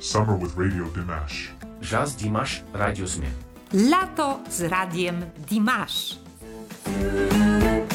Summer with Radio Dimash. Jazz Dimash, Radio Zmian. Lato z radiem Dimash.